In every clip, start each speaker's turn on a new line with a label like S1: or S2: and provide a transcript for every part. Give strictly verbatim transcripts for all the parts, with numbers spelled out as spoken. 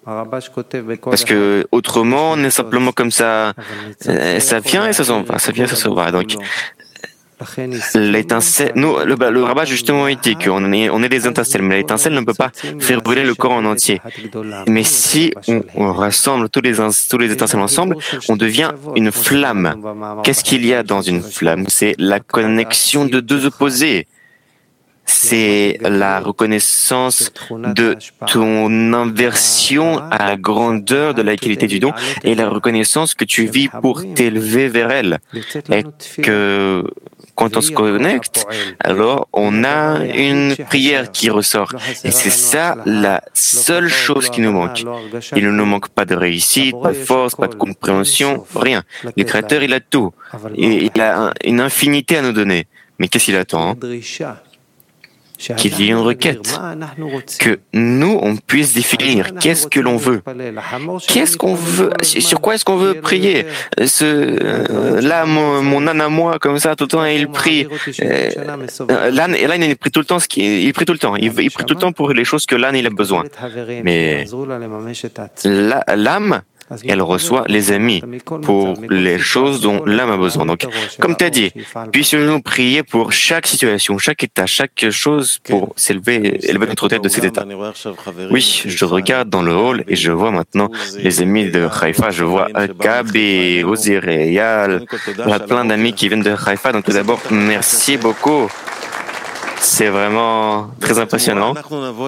S1: Parce que autrement, on est simplement comme ça, euh, ça vient et ça s'en va, ça vient et ça s'en va. Donc, l'étincelle, nous, le, le rabbin justement a dit qu'on est, on est des étincelles, mais l'étincelle ne peut pas faire brûler le corps en entier. Mais si on, on rassemble tous les, tous les étincelles ensemble, on devient une flamme. Qu'est-ce qu'il y a dans une flamme? C'est la connexion de deux opposés. C'est la reconnaissance de ton inversion à la grandeur de la qualité du don et la reconnaissance que tu vis pour t'élever vers elle. Et que quand on se connecte, alors on a une prière qui ressort. Et c'est ça la seule chose qui nous manque. Il ne nous manque pas de réussite, pas de force, pas de compréhension, rien. Le Créateur, il a tout. Et il a une infinité à nous donner. Mais qu'est-ce qu'il attend, hein? Qu'il y ait une requête, que nous, on puisse définir qu'est-ce que l'on veut, qu'est-ce qu'on veut, sur quoi est-ce qu'on veut prier. Ce, euh, là, mon, mon âne à moi, comme ça, tout le temps, il prie. Euh, l'âne, l'âne, il prie tout le temps, ce qui, il prie tout le temps, il, il prie tout le temps pour les choses que l'âne, il a besoin. Mais la, l'âme, elle reçoit les amis pour les choses dont l'âme a besoin. Donc, comme tu as dit, puissions-nous prier pour chaque situation, chaque état, chaque chose pour s'élever, élever notre tête de cet état. Oui, je regarde dans le hall et je vois maintenant les amis de Haïfa. Je vois Gabi, Ozir et Eyal. Il y a plein d'amis qui viennent de Haïfa. Donc, tout d'abord, merci beaucoup. C'est vraiment très impressionnant.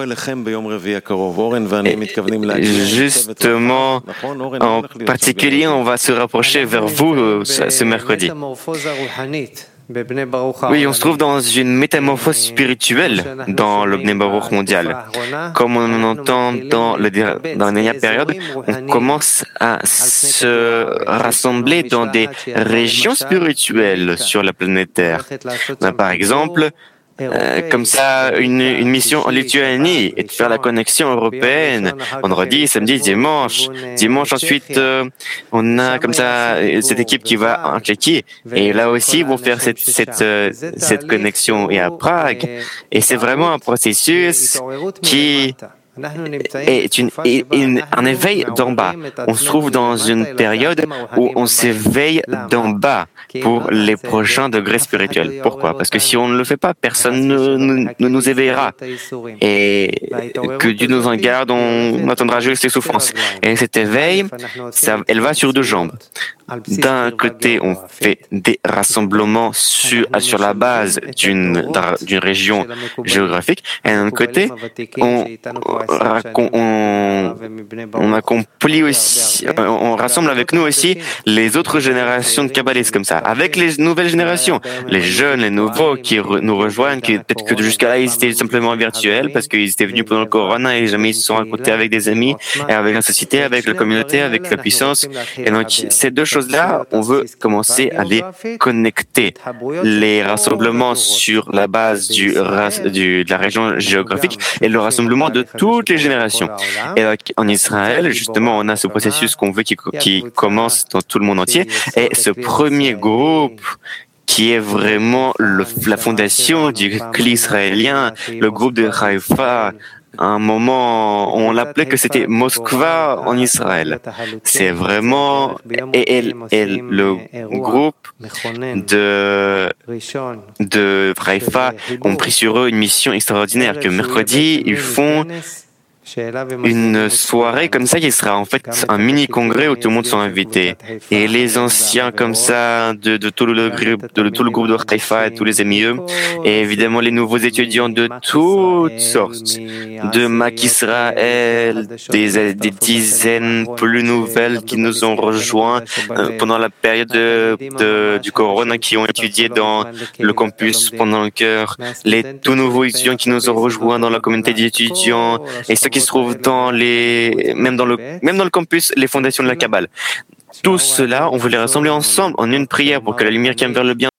S1: Et justement, en particulier, on va se rapprocher vers vous ce mercredi. Oui, on se trouve dans une métamorphose spirituelle dans le Bnei Baruch mondial. Comme on entend dans, le, dans la dernière période, on commence à se rassembler dans des régions spirituelles sur la planète Terre. Par exemple, Euh, comme ça, une, une mission en Lituanie et de faire la connexion européenne. Vendredi, samedi, dimanche. Dimanche, ensuite, euh, on a comme ça cette équipe qui va en Tchéquie. Et là aussi, ils vont faire cette, cette, euh, cette connexion et à Prague. Et c'est vraiment un processus qui est une, une, un éveil d'en bas. On se trouve dans une période où on s'éveille d'en bas pour les prochains degrés spirituels. Pourquoi? Parce que si on ne le fait pas, personne ne, ne, ne nous éveillera. Et que Dieu nous en garde, on attendra juste les souffrances. Et cet éveil, ça, elle va sur deux jambes. D'un côté, on fait des rassemblements sur, sur la base d'une, d'une région géographique, et d'un autre côté, on, on, on accomplit aussi, on rassemble avec nous aussi les autres générations de kabbalistes comme ça, avec les nouvelles générations, les jeunes, les nouveaux qui re, nous rejoignent, qui peut-être que jusqu'à là ils étaient simplement virtuels parce qu'ils étaient venus pendant le corona et jamais ils se sont rencontrés avec des amis, et avec la société, avec la communauté, avec la puissance. Et donc ces deux choses là, on veut commencer à les connecter. Les rassemblements sur la base du, du, de la région géographique et le rassemblement de toutes les générations. Et donc, en Israël, justement, on a ce processus qu'on veut qui, qui commence dans tout le monde entier. Et ce premier groupe qui est vraiment le, la fondation du cli israélien, le groupe de Haïfa. À un moment, on l'appelait que c'était Moskva en Israël. C'est vraiment, et, et, et le groupe de, de Haïfa ont pris sur eux une mission extraordinaire que mercredi, ils font une soirée comme ça qui sera en fait un mini congrès où tout le monde sont invités et les anciens comme ça de, de tout le groupe de, de tout le groupe de Haïfa et tous les amis et évidemment les nouveaux étudiants de toutes sortes de Mac Israël, des, des dizaines plus nouvelles qui nous ont rejoints euh, pendant la période de, de, du corona, qui ont étudié dans le campus pendant le cœur, les tout nouveaux étudiants qui nous ont rejoints dans la communauté d'étudiants et ceux qui se trouvent dans les, même dans le, même dans le campus, les fondations de la Kabbale. Tout cela, on veut les rassembler ensemble en une prière pour que la lumière qui aime vers le bien